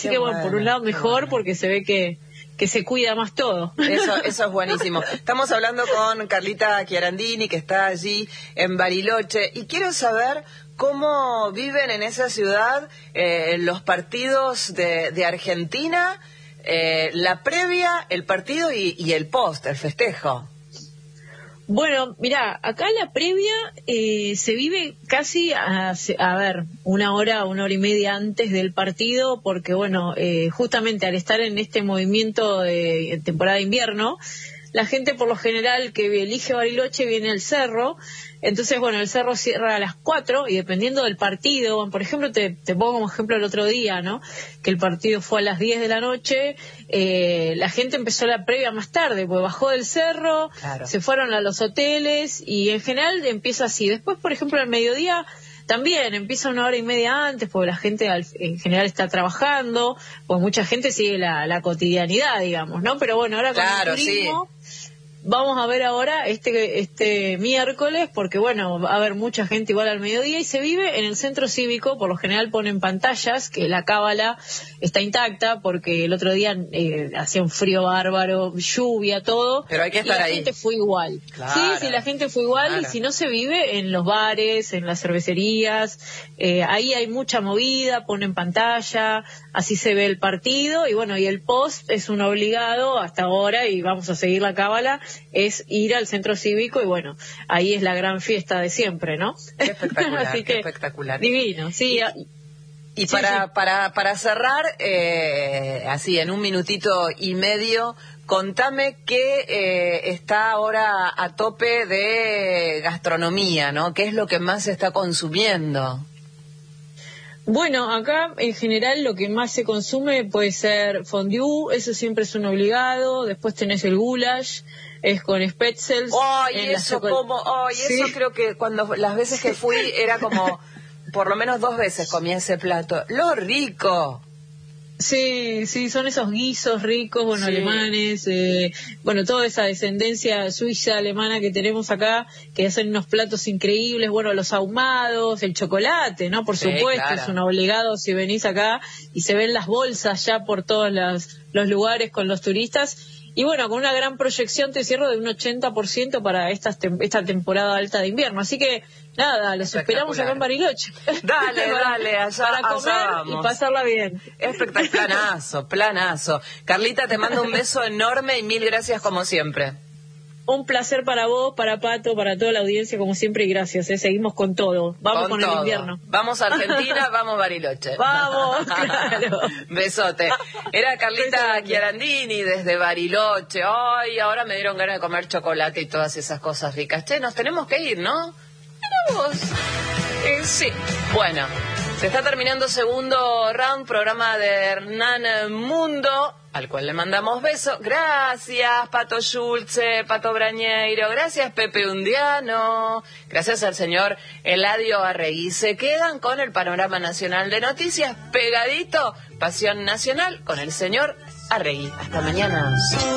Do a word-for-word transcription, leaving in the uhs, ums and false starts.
Así que bueno, bueno, por un lado mejor bueno. porque se ve que, que se cuida más todo. Eso, eso es buenísimo. Estamos hablando con Carlita Chiarandini, que está allí en Bariloche, y quiero saber cómo viven en esa ciudad eh, los partidos de, de Argentina, eh, la previa, el partido y, y el post, el festejo. Bueno, mira, acá la previa eh, se vive casi, a, a ver, una hora, una hora y media antes del partido, porque bueno, eh, justamente al estar en este movimiento de temporada de invierno, la gente por lo general que elige Bariloche viene al cerro. Entonces, bueno, el cerro cierra a las cuatro y dependiendo del partido, por ejemplo, te, te pongo como ejemplo el otro día, ¿no? Que el partido fue a las diez de la noche, eh, la gente empezó la previa más tarde, pues bajó del cerro, Claro. se fueron a los hoteles y en general empieza así. Después, por ejemplo, al mediodía también empieza una hora y media antes, porque la gente al, en general está trabajando, pues mucha gente sigue la, la cotidianidad, digamos, ¿no? Pero bueno, ahora con Claro, el turismo... sí. Vamos a ver ahora este este miércoles, porque bueno, va a haber mucha gente igual al mediodía y se vive en el centro cívico. Por lo general ponen pantallas, que la cábala está intacta, porque el otro día eh, hacía un frío bárbaro, lluvia, todo. Pero hay que estar y la ahí. gente fue igual. Claro, Sí, sí, la gente fue igual, claro. Y si no se vive en los bares, en las cervecerías, eh, ahí hay mucha movida, ponen pantalla, así se ve el partido, y bueno, y el post es un obligado hasta ahora, y vamos a seguir la cábala, es ir al centro cívico y bueno, ahí es la gran fiesta de siempre, ¿no? Qué espectacular, Así qué que, espectacular. divino, sí. Y Sí, para, sí. para, para cerrar, eh, así en un minutito y medio, contame qué eh, está ahora a tope de gastronomía, ¿no? ¿Qué es lo que más se está consumiendo? Bueno, acá en general lo que más se consume puede ser fondue, eso siempre es un obligado. Después tenés el goulash, es con spetzels. ¡Ay, en la eso chocol- como! ¡Ay, Sí. eso creo que cuando las veces que fui era como, por lo menos dos veces comí ese plato. ¡Lo rico! Sí, sí, son esos guisos ricos, bueno, Sí. alemanes, eh, bueno, toda esa descendencia suiza, alemana que tenemos acá, que hacen unos platos increíbles, bueno, los ahumados, el chocolate, ¿no? Por Sí, supuesto, claro. es un obligado si venís acá y se ven las bolsas ya por todos las, los lugares con los turistas. Y bueno, con una gran proyección, te cierro, de un ochenta por ciento para estas tem- esta temporada alta de invierno. Así que, nada, los esperamos acá en Bariloche. Dale, Para- dale, allá, Para allá comer vamos. y pasarla bien. Espectacular, planazo, planazo. Carlita, te mando un beso enorme y mil gracias como siempre. Un placer para vos, para Pato, para toda la audiencia, como siempre, y gracias. ¿eh? Seguimos con todo. Vamos con, todo. el invierno. Vamos a Argentina, vamos Bariloche. Vamos, claro. Besote. Era Carlita Chiarandini desde Bariloche. Ay, ahora me dieron ganas de comer chocolate y todas esas cosas ricas. Che, nos tenemos que ir, ¿no? Vamos. Eh, sí. Bueno, se está terminando segundo round, programa de Hernán Mundo, al cual le mandamos besos. Gracias, Pato Schulze, Pato Brañeiro. Gracias, Pepe Undiano. Gracias al señor Eladio Arregui. Se quedan con el panorama nacional de noticias pegadito. Pasión Nacional con el señor Arregui. Hasta mañana.